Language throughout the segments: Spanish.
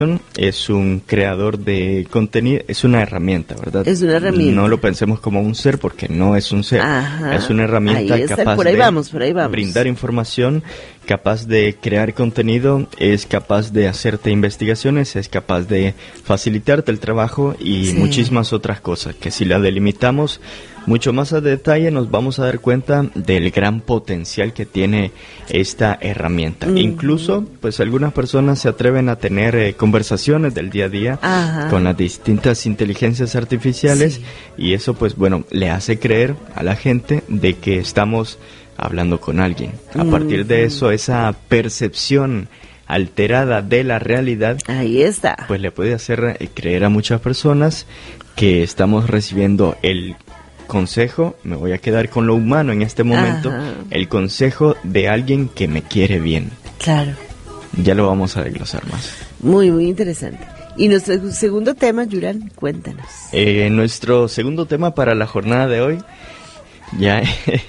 Es un creador de contenido, es una herramienta, ¿verdad? Es una herramienta. No lo pensemos como un ser porque no es un ser. Ajá. Es una herramienta capaz por ahí de vamos. brindar información, capaz de crear contenido, es capaz de hacerte investigaciones, es capaz de facilitarte el trabajo y muchísimas otras cosas que si la delimitamos mucho más a detalle nos vamos a dar cuenta del gran potencial que tiene esta herramienta. Incluso, pues algunas personas se atreven a tener conversaciones del día a día con las distintas inteligencias artificiales y eso, pues bueno, le hace creer a la gente de que estamos hablando con alguien. A partir de eso, esa percepción alterada de la realidad, ahí está, pues le puede hacer creer a muchas personas que estamos recibiendo el consejo, me voy a quedar con lo humano en este momento, el consejo de alguien que me quiere bien. Claro. Ya lo vamos a desglosar más. Muy, muy interesante. Y nuestro segundo tema, Yuran, cuéntanos. Nuestro segundo tema para la jornada de hoy, ya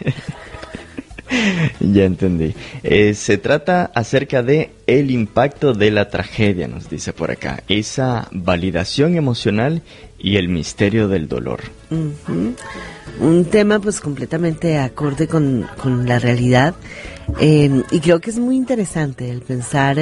entendí. Se trata acerca de el impacto de la tragedia, nos dice por acá. Esa validación emocional y el misterio del dolor. Un tema pues completamente acorde con la realidad. Y creo que es muy interesante el pensar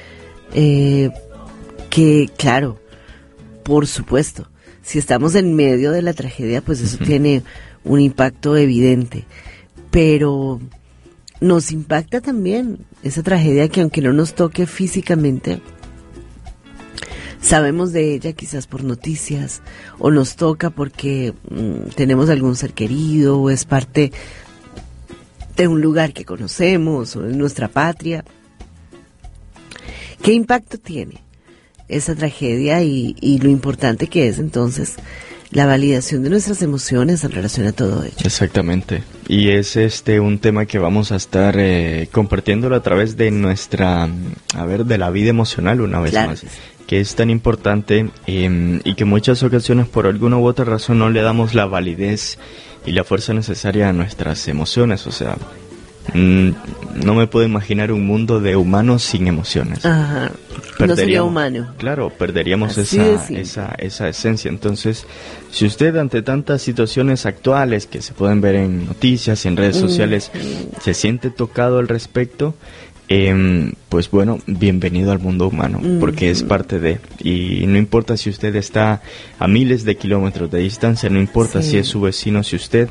que, claro, por supuesto, si estamos en medio de la tragedia, pues eso tiene un impacto evidente. Pero nos impacta también esa tragedia que aunque no nos toque físicamente, sabemos de ella quizás por noticias o nos toca porque tenemos algún ser querido o es parte de un lugar que conocemos o de nuestra patria. ¿Qué impacto tiene esa tragedia y lo importante que es entonces la validación de nuestras emociones en relación a todo ello? Exactamente. Y es un tema que vamos a estar compartiéndolo a través de nuestra, de la vida emocional una vez más. Que es tan importante y que en muchas ocasiones por alguna u otra razón no le damos la validez y la fuerza necesaria a nuestras emociones. O sea, no me puedo imaginar un mundo de humanos sin emociones. No sería humano. Claro, perderíamos esa esencia. Entonces, si usted ante tantas situaciones actuales que se pueden ver en noticias y en redes sociales se siente tocado al respecto, pues bueno, bienvenido al mundo humano, porque es parte de, y no importa si usted está a miles de kilómetros de distancia, no importa si es su vecino, si usted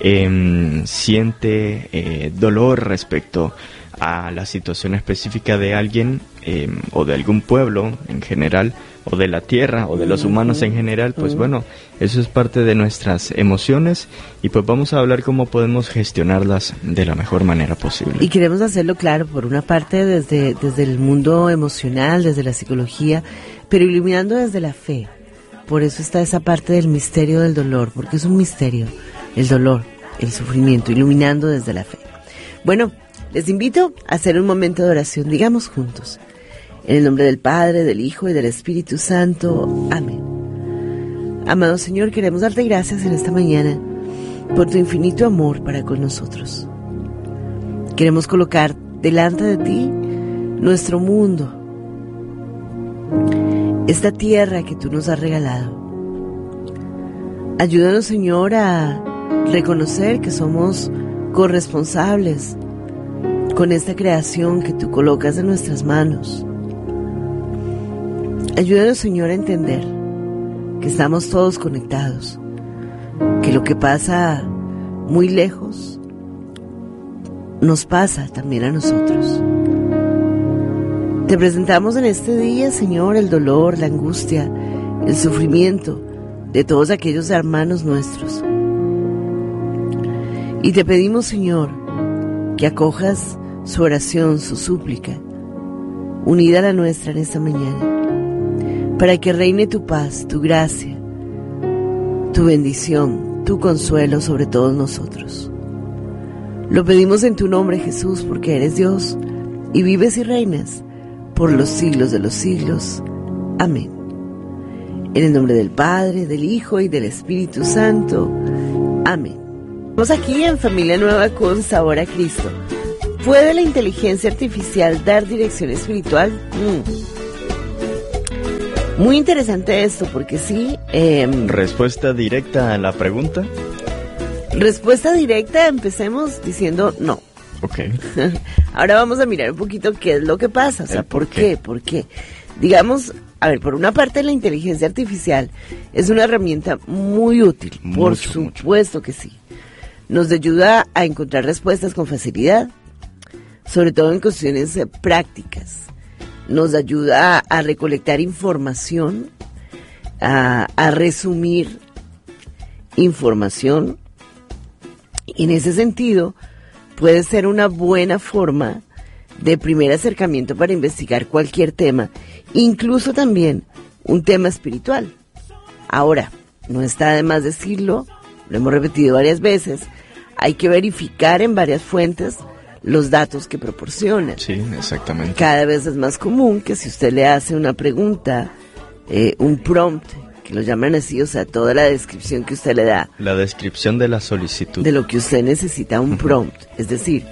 siente dolor respecto a la situación específica de alguien o de algún pueblo en general, o de la tierra, o de los humanos en general, pues bueno, eso es parte de nuestras emociones y pues vamos a hablar cómo podemos gestionarlas de la mejor manera posible. Y queremos hacerlo, claro, por una parte desde el mundo emocional, desde la psicología, pero iluminando desde la fe. Por eso está esa parte del misterio del dolor, porque es un misterio, el dolor, el sufrimiento, iluminando desde la fe. Bueno, les invito a hacer un momento de oración, digamos juntos. En el nombre del Padre, del Hijo y del Espíritu Santo. Amén. Amado Señor, queremos darte gracias en esta mañana por tu infinito amor para con nosotros. Queremos colocar delante de ti nuestro mundo, esta tierra que tú nos has regalado. Ayúdanos, Señor, a reconocer que somos corresponsables con esta creación que tú colocas en nuestras manos. Ayúdanos, Señor, a entender que estamos todos conectados, que lo que pasa muy lejos nos pasa también a nosotros. Te presentamos en este día, Señor, el dolor, la angustia, el sufrimiento de todos aquellos hermanos nuestros. Y te pedimos, Señor, que acojas su oración, su súplica, unida a la nuestra en esta mañana, para que reine tu paz, tu gracia, tu bendición, tu consuelo sobre todos nosotros. Lo pedimos en tu nombre, Jesús, porque eres Dios y vives y reinas por los siglos de los siglos. Amén. En el nombre del Padre, del Hijo y del Espíritu Santo. Amén. Estamos aquí en Familia Nueva con Sabor a Cristo. ¿Puede la inteligencia artificial dar dirección espiritual? Muy interesante esto, porque sí... Respuesta directa a la pregunta. Respuesta directa, empecemos diciendo no. Ok. Ahora vamos a mirar un poquito qué es lo que pasa, o sea, ¿por qué? ¿Por qué? Digamos, a ver, por una parte la inteligencia artificial es una herramienta muy útil, por supuesto que sí. Nos ayuda a encontrar respuestas con facilidad, sobre todo en cuestiones prácticas. Nos ayuda a recolectar información, a resumir información. Y en ese sentido, puede ser una buena forma de primer acercamiento para investigar cualquier tema, incluso también un tema espiritual. Ahora, no está de más decirlo, lo hemos repetido varias veces, hay que verificar en varias fuentes los datos que proporcionan. Sí, exactamente. Cada vez es más común que si usted le hace una pregunta, un prompt, que lo llaman así, o sea, toda la descripción que usted le da. La descripción de la solicitud. De lo que usted necesita, un prompt. Es decir,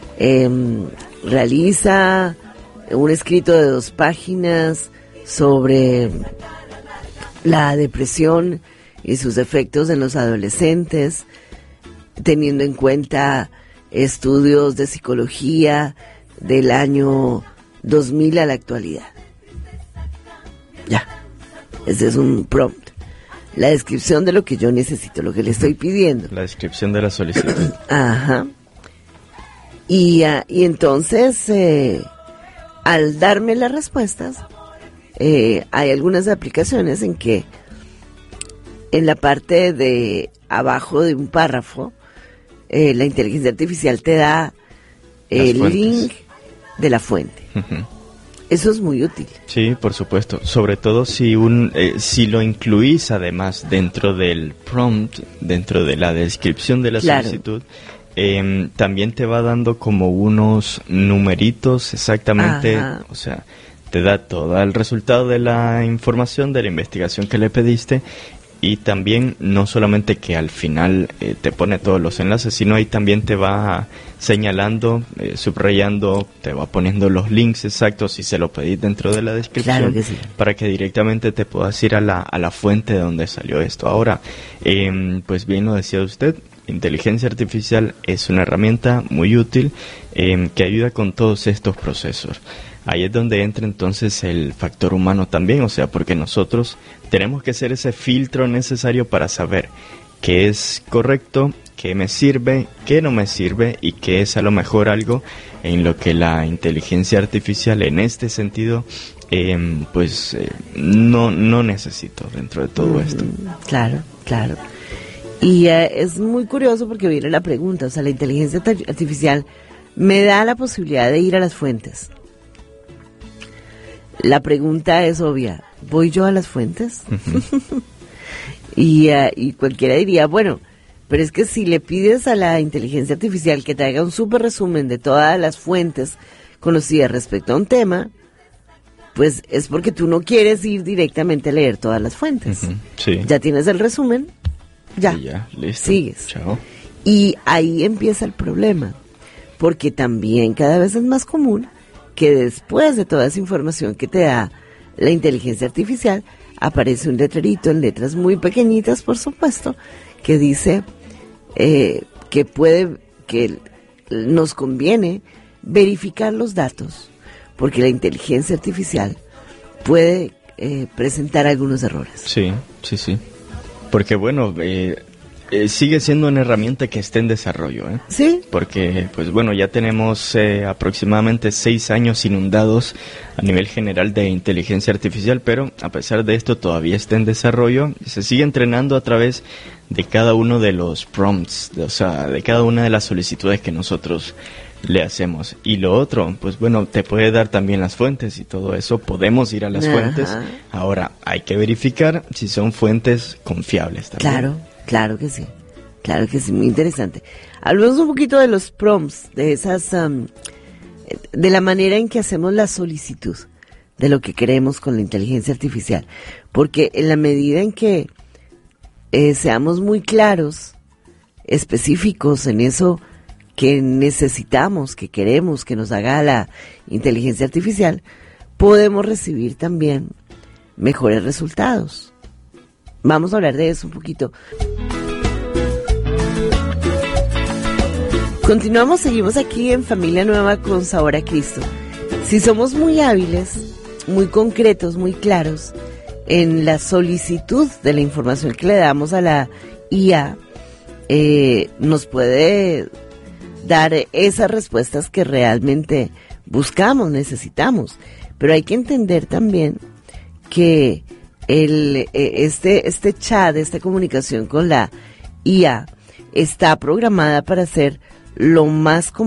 realiza un escrito de 2 páginas sobre la depresión y sus efectos en los adolescentes, teniendo en cuenta estudios de psicología del año 2000 a la actualidad. Ya, ese es un prompt. La descripción de lo que yo necesito, lo que le estoy pidiendo. La descripción de la solicitud. Ajá. Y entonces, al darme las respuestas, hay algunas aplicaciones en que en la parte de abajo de un párrafo, la inteligencia artificial te da el link de la fuente. Uh-huh. Eso es muy útil. Sí, por supuesto. Sobre todo si si lo incluís además dentro del prompt, dentro de la descripción de la solicitud, también te va dando como unos numeritos exactamente. Ajá. O sea, te da todo el resultado de la información de la investigación que le pediste. Y también no solamente que al final te pone todos los enlaces, sino ahí también te va señalando, subrayando, te va poniendo los links exactos si se lo pedís dentro de la descripción. Claro que sí. Para que directamente te puedas ir a la fuente de donde salió esto. Ahora, pues bien lo decía usted, inteligencia artificial es una herramienta muy útil que ayuda con todos estos procesos. Ahí es donde entra entonces el factor humano también, o sea, porque nosotros tenemos que ser ese filtro necesario para saber qué es correcto, qué me sirve, qué no me sirve y qué es a lo mejor algo en lo que la inteligencia artificial en este sentido no necesito dentro de todo esto. Claro, claro. Y es muy curioso porque viene la pregunta, o sea, la inteligencia artificial me da la posibilidad de ir a las fuentes. La pregunta es obvia, ¿voy yo a las fuentes? Uh-huh. y cualquiera diría, bueno, pero es que si le pides a la inteligencia artificial que te haga un súper resumen de todas las fuentes conocidas respecto a un tema, pues es porque tú no quieres ir directamente a leer todas las fuentes. Uh-huh. Sí. Ya tienes el resumen, ya, listo. Sigues. Chao. Y ahí empieza el problema, porque también cada vez es más común que después de toda esa información que te da la inteligencia artificial, aparece un letrerito en letras muy pequeñitas, por supuesto, que dice que nos conviene verificar los datos, porque la inteligencia artificial puede presentar algunos errores. Sí. Porque bueno, sigue siendo una herramienta que está en desarrollo, ¿eh? Sí. Porque, pues bueno, ya tenemos aproximadamente 6 años inundados a nivel general de inteligencia artificial, pero a pesar de esto todavía está en desarrollo. Se sigue entrenando a través de cada uno de los prompts, o sea, de cada una de las solicitudes que nosotros le hacemos. Y lo otro, pues bueno, te puede dar también las fuentes y todo eso. Podemos ir a las fuentes. Ahora, hay que verificar si son fuentes confiables también. Claro que sí, muy interesante. Hablemos un poquito de los prompts, de esas, de la manera en que hacemos la solicitud de lo que queremos con la inteligencia artificial, porque en la medida en que seamos muy claros, específicos en eso que necesitamos, que queremos que nos haga la inteligencia artificial, podemos recibir también mejores resultados. Vamos a hablar de eso un poquito. Continuamos, seguimos aquí en Familia Nueva con Sabor a Cristo. Si somos muy hábiles, muy concretos, muy claros en la solicitud de la información que le damos a la IA, nos puede dar esas respuestas que realmente buscamos, necesitamos. Pero hay que entender también que este chat, esta comunicación con la IA está programada para ser lo más